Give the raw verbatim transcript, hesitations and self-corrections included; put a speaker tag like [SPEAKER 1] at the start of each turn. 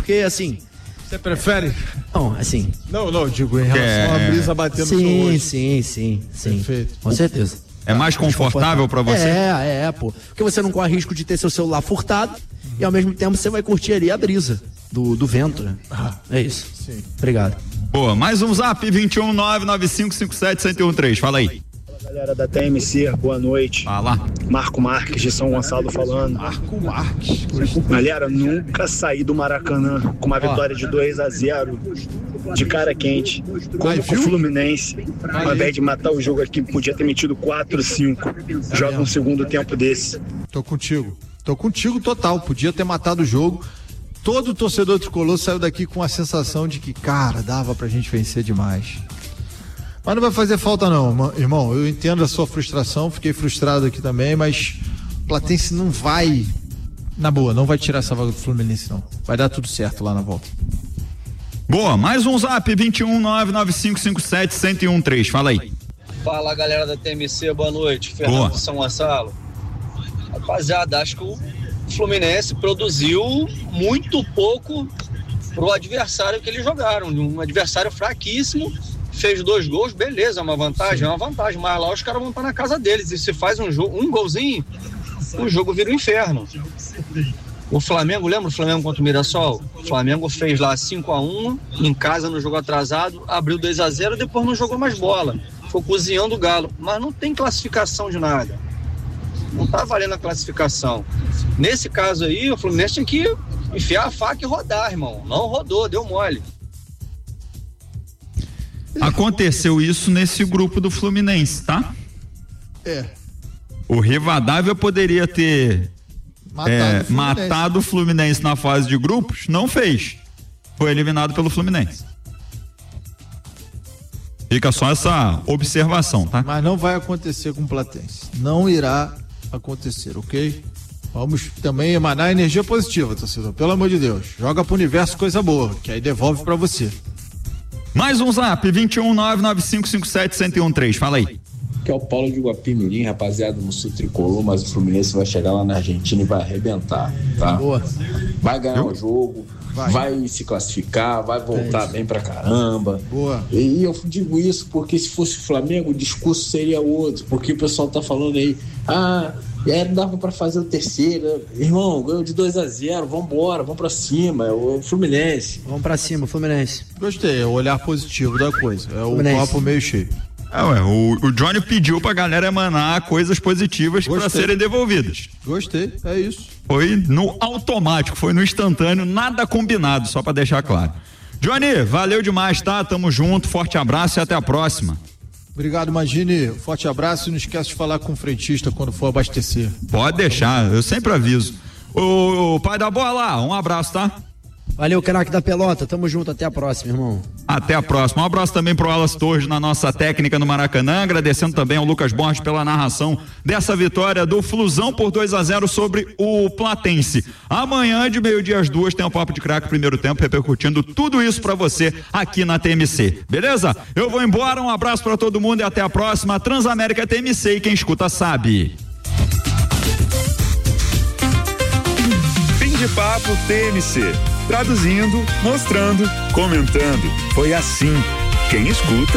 [SPEAKER 1] porque assim...
[SPEAKER 2] Você prefere?
[SPEAKER 1] Não, assim...
[SPEAKER 2] Não, não, digo, em relação à brisa batendo no
[SPEAKER 1] Sim,
[SPEAKER 2] hoje.
[SPEAKER 1] sim, sim, sim.
[SPEAKER 2] Perfeito.
[SPEAKER 1] Com certeza.
[SPEAKER 3] É mais confortável pra você?
[SPEAKER 1] É, é, pô. Porque você não corre risco de ter seu celular furtado e ao mesmo tempo você vai curtir ali a brisa do, do vento, né?
[SPEAKER 2] Ah,
[SPEAKER 1] é isso.
[SPEAKER 2] Sim.
[SPEAKER 1] Obrigado.
[SPEAKER 3] Boa, mais um zap, vinte e um, nove nove cinco cinco sete, zero um três, fala aí.
[SPEAKER 4] Galera da T M C, boa noite.
[SPEAKER 3] Fala.
[SPEAKER 4] Marco Marques de São Gonçalo falando.
[SPEAKER 2] Marco Marques.
[SPEAKER 4] Galera, nunca saí do Maracanã com uma vitória de dois a zero de cara quente, como com o Fluminense. Ao invés de matar o jogo aqui, podia ter metido quatro, cinco. Joga um segundo tempo desse.
[SPEAKER 2] Tô contigo. Tô contigo total. Podia ter matado o jogo. Todo torcedor tricolor saiu daqui com a sensação de que, cara, dava pra gente vencer demais. Mas não vai fazer falta não, irmão. Eu entendo a sua frustração, fiquei frustrado aqui também, mas o Platense não vai, na boa, não vai tirar essa vaga do Fluminense não. Vai dar tudo certo lá na volta.
[SPEAKER 3] Boa, mais um zap, vinte e um, nove nove cinco cinco sete, zero um três, fala aí.
[SPEAKER 5] Fala galera da T M C, boa noite. Fernando
[SPEAKER 3] Boa.
[SPEAKER 5] de São Gonçalo. Rapaziada, acho que o Fluminense produziu muito pouco pro adversário que eles jogaram. Um adversário fraquíssimo. Fez dois gols, beleza, é uma vantagem, é uma vantagem, mas lá os caras vão estar na casa deles, e se faz um jogo, um golzinho, o jogo vira um inferno. O Flamengo, lembra o Flamengo contra o Mirassol? O Flamengo fez lá cinco a um, em casa no jogo atrasado, abriu dois a zero, depois não jogou mais bola, foi cozinhando o galo, mas não tem classificação de nada, não tá valendo a classificação. Nesse caso aí, o Fluminense tinha que enfiar a faca e rodar, irmão, não rodou, deu mole.
[SPEAKER 3] Aconteceu isso nesse grupo do Fluminense, tá?
[SPEAKER 2] É.
[SPEAKER 3] O Rivadavia poderia ter
[SPEAKER 2] Matado,
[SPEAKER 3] é,
[SPEAKER 2] o Fluminense.
[SPEAKER 3] matado o Fluminense na fase de grupos, não fez. Foi eliminado pelo Fluminense. Fica só essa observação, tá?
[SPEAKER 2] Mas não vai acontecer com o Platense. Não irá acontecer, ok? Vamos também emanar energia positiva, torcedor. Pelo amor de Deus. Joga pro universo coisa boa, que aí devolve pra você.
[SPEAKER 3] Mais um zap, vinte e um, nove nove cinco cinco sete, zero um três, fala aí.
[SPEAKER 6] Que é o Paulo de Guapimirim, rapaziada, no sul tricolor, mas o Fluminense vai chegar lá na Argentina e vai arrebentar, tá?
[SPEAKER 2] Boa.
[SPEAKER 6] Vai ganhar o jogo, vai. vai se classificar, vai voltar é bem pra caramba.
[SPEAKER 2] Boa.
[SPEAKER 6] E eu digo isso porque se fosse o Flamengo, o discurso seria outro, porque o pessoal tá falando aí, ah, é, não dava pra fazer o terceiro, irmão, ganhou de dois a zero, vambora, vamos pra cima, é o Fluminense.
[SPEAKER 1] Vamos pra cima, Fluminense.
[SPEAKER 2] Gostei, é o olhar positivo da coisa, é
[SPEAKER 1] Fluminense.
[SPEAKER 2] O copo meio cheio.
[SPEAKER 3] É, ué, o, o Johnny pediu pra galera emanar coisas positivas para serem devolvidas.
[SPEAKER 2] Gostei, é isso.
[SPEAKER 3] Foi no automático, foi no instantâneo, nada combinado, só pra deixar claro. Johnny, valeu demais, tá? Tamo junto, forte abraço e até a próxima.
[SPEAKER 2] Obrigado, Magini, forte abraço e não esquece de falar com o frentista quando for abastecer.
[SPEAKER 3] Pode deixar, eu sempre aviso. Ô, pai da bola, um abraço, tá?
[SPEAKER 1] Valeu, craque da pelota, tamo junto, até a próxima, irmão.
[SPEAKER 3] Até a próxima. Um abraço também pro Wallace Torres na nossa técnica no Maracanã, agradecendo também ao Lucas Borges pela narração dessa vitória do Flusão por dois a zero sobre o Platense. Amanhã de meio-dia às duas tem o Papo de Craque primeiro tempo repercutindo tudo isso pra você aqui na T M C. Beleza? Eu vou embora, um abraço pra todo mundo e até a próxima. Transamérica T M C e quem escuta sabe.
[SPEAKER 7] Fim de papo T M C. Traduzindo, mostrando, comentando. Foi assim. Quem escuta